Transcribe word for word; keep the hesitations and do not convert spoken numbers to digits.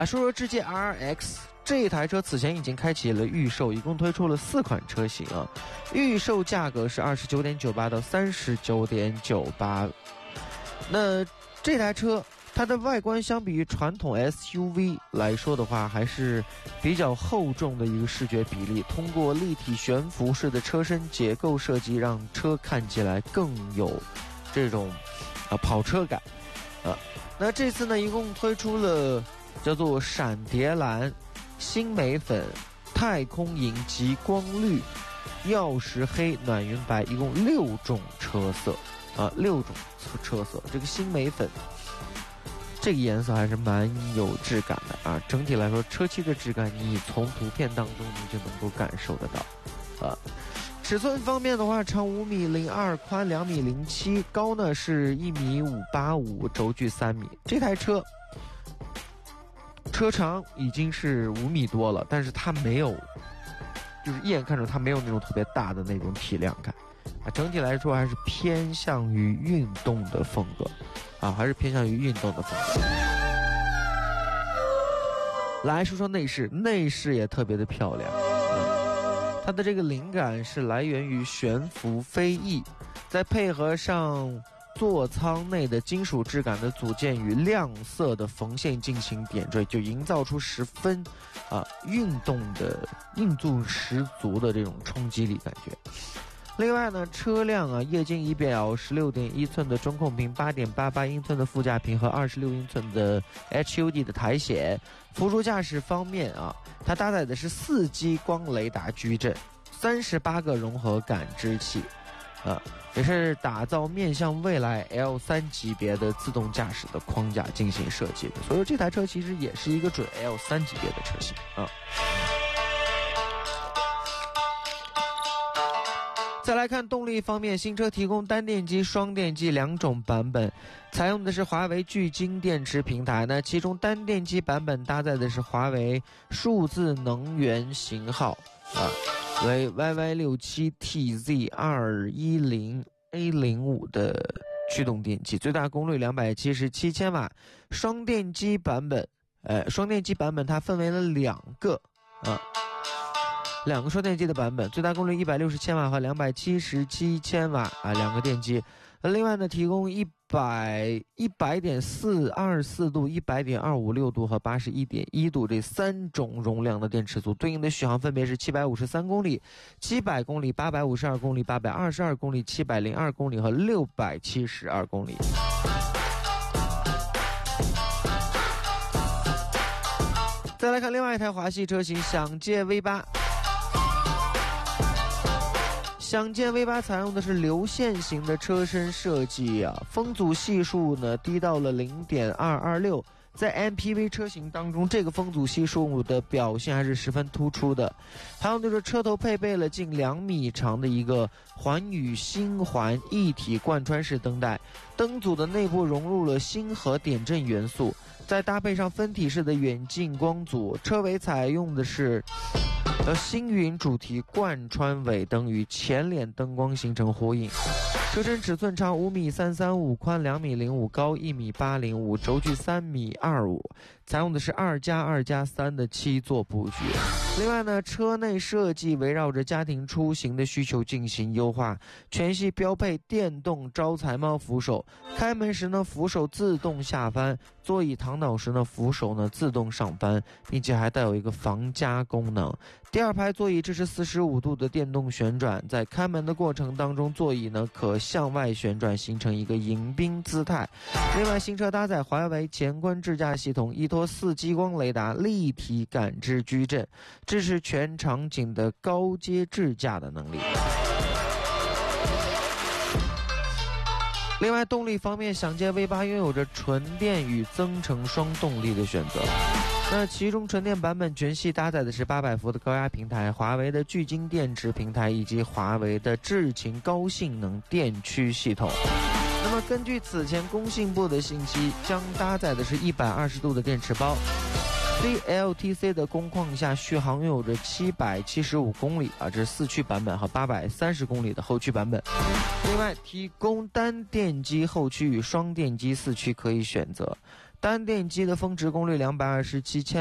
啊，说说智界 R X 这一台车，此前已经开启了预售，一共推出了四款车型啊，预售价格是二十九点九八到三十九点九八。那这台车它的外观相比于传统 S U V 来说的话，还是比较厚重的一个视觉比例，通过立体悬浮式的车身结构设计，让车看起来更有这种啊跑车感啊。那这次呢，一共推出了叫做闪蝶蓝、星美粉、太空银、极光绿、曜石黑、暖云白，一共六种车色啊，六种车色。这个星美粉这个颜色还是蛮有质感的啊，整体来说车漆的质感你从图片当中你就能够感受得到啊。尺寸方面的话，长五米零二，宽两米零七，高呢是一米五八五，轴距三米。这台车车长已经是五米多了，但是它没有，就是一眼看着它没有那种特别大的那种体量感啊。整体来说还是偏向于运动的风格啊，还是偏向于运动的风格。来说说内饰，内饰也特别的漂亮。它的这个灵感是来源于悬浮飞翼，再配合上座舱内的金属质感的组件与亮色的缝线进行点缀，就营造出十分啊运动的运动十足的这种冲击力感觉。另外呢，车辆啊液晶仪表 十六点一寸的中控屏， 八点八八英寸的副驾屏和二十六英寸的 H U D 的苔藓。辅助驾驶方面啊，它搭载的是四激光雷达矩阵，三十八个融合感知器啊，也是打造面向未来 L 三 级别的自动驾驶的框架进行设计的，所以说这台车其实也是一个准 L 三 级别的车型啊。再来看动力方面，新车提供单电机、双电机两种版本，采用的是华为聚晶电池平台。那其中单电机版本搭载的是华为数字能源型号啊，为 Y Y 六七 T Z 二一零 A 零五 的驱动电机，最大功率两百七十七千瓦。双电机版本，呃，双电机版本它分为了两个啊。两个双电机的版本，最大功率一百六十千瓦和两百七十七千瓦啊，两个电机。另外呢，提供一百一百点四二四度、一百点二五六度和八十一点一度这三种容量的电池组，对应的续航分别是七百五十三公里、七百公里、八百五十二公里、八百二十二公里、七百零二公里和六百七十二公里。再来看另外一台华系车型享界 V 八。享界 V 八 采用的是流线型的车身设计啊，风阻系数呢低到了 零点二二六， 在 M P V 车型当中，这个风阻系数的表现还是十分突出的。还有就是车头配备了近两米长的一个环宇星环一体贯穿式灯带，灯组的内部融入了星河点阵元素，再搭配上分体式的远近光组，车尾采用的是呃星云主题贯穿尾灯与前脸灯光形成呼应。车身尺寸长五米三三五，宽两米零五，高一米八零五，轴距三米二五，采用的是二加二加三的七座布局。另外呢，车内设计围绕着家庭出行的需求进行优化，全系标配电动招财猫扶手，开门时呢扶手自动下翻，座椅躺倒时呢扶手呢自动上翻，并且还带有一个防夹功能。第二排座椅支持四十五度的电动旋转，在开门的过程当中，座椅呢可向外旋转，形成一个迎宾姿态。另外，新车搭载华为前观智驾系统，依托四激光雷达立体感知矩阵，支持全场景的高阶智驾的能力。另外，动力方面，享界 V 八 拥有着纯电与增程双动力的选择。那其中纯电版本全系搭载的是八百伏的高压平台、华为的聚晶电池平台以及华为的智勤高性能电驱系统。那么根据此前工信部的信息，将搭载的是一百二十度的电池包， C L T C 的工况下续航拥有着七百七十五公里啊，这是四驱版本和八百三十公里的后驱版本。另外提供单电机后驱与双电机四驱可以选择。 单电机的峰值功率两百二十七千。